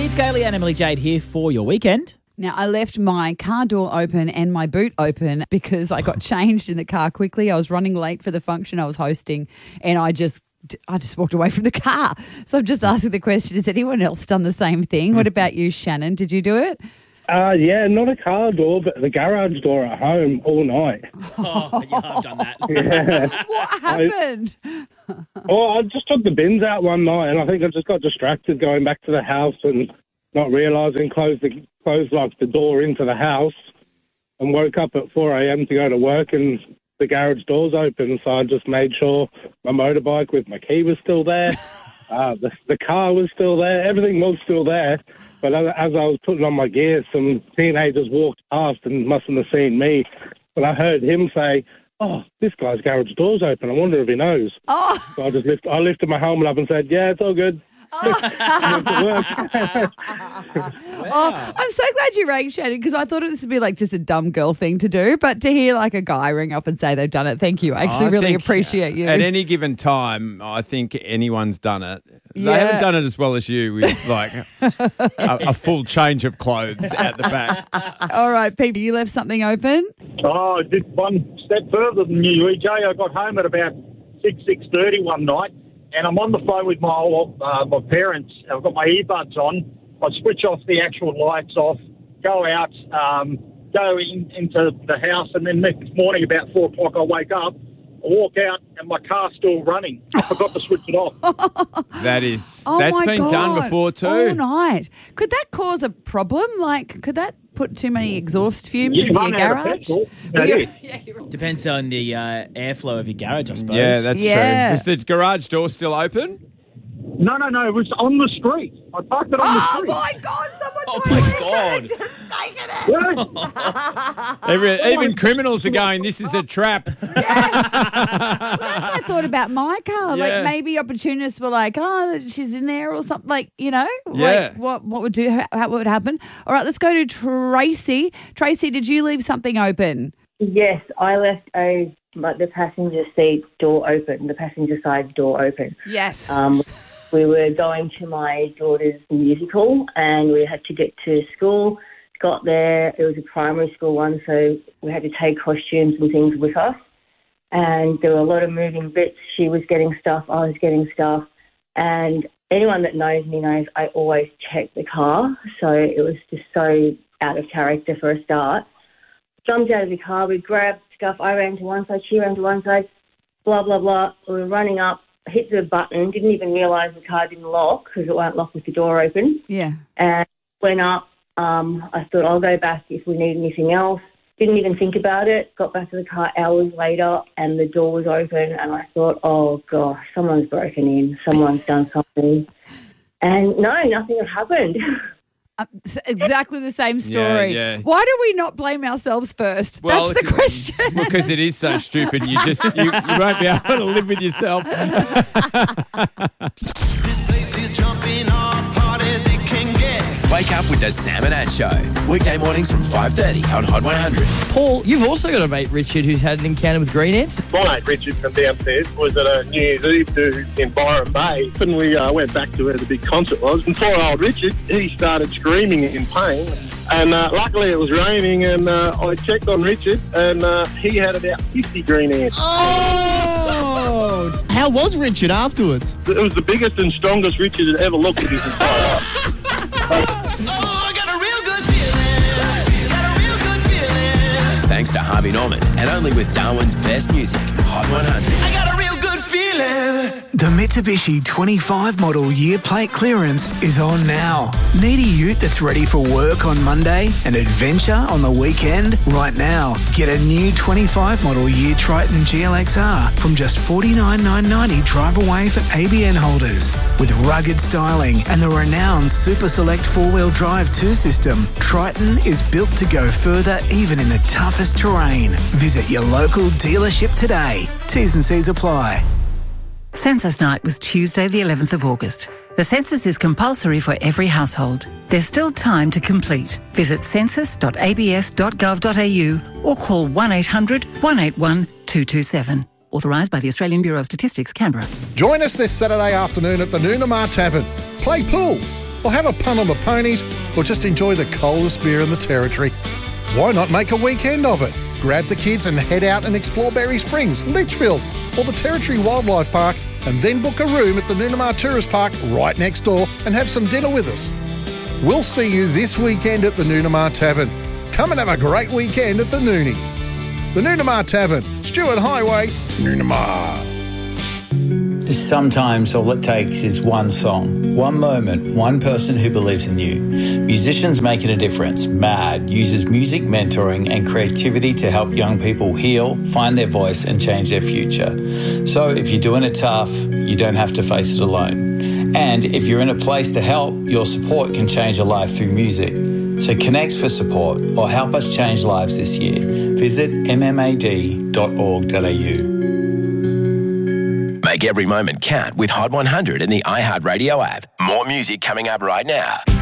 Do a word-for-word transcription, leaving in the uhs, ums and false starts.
It's Kaylee and Emily Jade here for your weekend. Now, I left my car door open and my boot open because I got changed in the car quickly. I was running late for the function I was hosting and I just I just walked away from the car. So I'm just asking the question, has anyone else done the same thing? What about you, Shannon? Did you do it? Uh, yeah, not a car door, but the garage door at home all night. Oh, yeah, I've done that. Yeah. What happened? I, oh, I just took the bins out one night, and I think I just got distracted going back to the house and not realising closed the closed like the door into the house, and woke up at four a.m. to go to work, and the garage door's open. So I just made sure my motorbike with my key was still there, uh, the, the car was still there, everything was still there. But as I was putting on my gear, some teenagers walked past and mustn't have seen me. But I heard him say, "Oh, this guy's garage door's open. I wonder if he knows." Oh. So I just lift, I lifted my helmet up and said, "Yeah, it's all good." Oh. Oh, I'm so glad you rang, Shannon, because I thought this would be like just a dumb girl thing to do. But to hear like a guy ring up and say they've done it, thank you. I actually I really think appreciate you. At any given time, I think anyone's done it. They Yeah. haven't done it as well as you with like a, a full change of clothes at the back. All right, Pete, you left something open? Oh, I did one step further than you, E J. I got home at about six, six thirty one night, and I'm on the phone with my uh, my parents. I've got my earbuds on. I switch off the actual lights off, go out, um, go in, into the house, and then next morning about four o'clock I wake up, I walk out, and my car's still running. I forgot to switch it off. That is, Oh that's my been God. done before too. All night. Could that cause a problem? Like, could that put too many exhaust fumes You into your run out of garage? petrol. Well, That you're- is. yeah, you're right. Depends on the uh, airflow of your garage, I suppose. Yeah, that's Yeah. true. Is the garage door still open? No, no, no. It was on the street. I parked it on the Oh, street. my God. Someone Oh, totally my could God. have just taken it. Yeah. Every, even criminals are going, this is a trap. Well, that's what I thought about my car. Yeah. Like maybe opportunists were like, oh, she's in there or something. Like, you know, Yeah. like what what would do? How, what would happen? All right, let's go to Tracy. Tracy, did you leave something open? Yes, I left a like the passenger seat door open, the passenger side door open. Yes. Um, we were going to my daughter's musical, and we had to get to school. Got there, it was a primary school one, so we had to take costumes and things with us. And there were a lot of moving bits. She was getting stuff, I was getting stuff. And anyone that knows me knows I always check the car, so it was just so out of character for a start. Jumped out of the car, we grabbed stuff, I ran to one side, she ran to one side, blah, blah, blah. We were running up, hit the button, didn't even realise the car didn't lock because it won't lock with the door open. Yeah. And went up, um, I thought I'll go back if we need anything else. Didn't even think about it, got back to the car hours later and the door was open and I thought, oh gosh, someone's broken in, someone's done something. And no, nothing had happened. Uh, s- exactly the same story. Yeah, yeah. Why do we not blame ourselves first? Well, That's the if- question. Because it is so stupid, you just you, you won't be able to live with yourself. This place is jumping off hard as it can get. Wake up with the Sam and Ann Show. Weekday mornings from five thirty on Hot one hundred. Paul, you've also got a mate, Richard, who's had an encounter with green ants. My mate Richard from downstairs was at a New Year's Eve do in Byron Bay, and we uh, went back to where the big concert was. And poor old Richard, he started screaming in pain. And uh, luckily it was raining, and uh, I checked on Richard, and uh, he had about fifty green ants. Oh! How was Richard afterwards? It was the biggest and strongest Richard had ever looked at his entire life. Oh, I got a real good feeling. Got a real good feeling. Thanks to Harvey Norman, and only with Darwin's best music, Hot one hundred. I got a real good feeling. The Mitsubishi twenty-five model year plate clearance is on now. Need a ute that's ready for work on Monday and adventure on the weekend? Right now, get a new twenty-five model year Triton G L X R from just forty-nine thousand nine hundred ninety dollars drive away for A B N holders. With rugged styling and the renowned Super Select four-wheel drive two system, Triton is built to go further even in the toughest terrain. Visit your local dealership today. T's and C's apply. Census night was Tuesday the eleventh of August. The census is compulsory for every household. There's still time to complete. Visit census dot a b s dot gov dot a u or call one eight hundred one eight one two two seven. Authorised by the Australian Bureau of Statistics, Canberra. Join us this Saturday afternoon at the Noonamar Tavern. Play pool, or have a punt on the ponies, or just enjoy the coldest beer in the Territory. Why not make a weekend of it? Grab the kids and head out and explore Berry Springs, Litchfield, or the Territory Wildlife Park, and then book a room at the Noonamar Tourist Park right next door and have some dinner with us. We'll see you this weekend at the Noonamar Tavern. Come and have a great weekend at the Noonie. The Noonamar Tavern, Stewart Highway, Noonamar. Sometimes all it takes is one song, one moment, one person who believes in you. Musicians Making a Difference, MAD, uses music mentoring and creativity to help young people heal, find their voice and change their future. So if you're doing it tough, you don't have to face it alone. And if you're in a place to help, your support can change a life through music. So connect for support or help us change lives this year. Visit m m a d dot org dot a u. Make every moment count with Hot one hundred in the iHeartRadio app. More music coming up right now.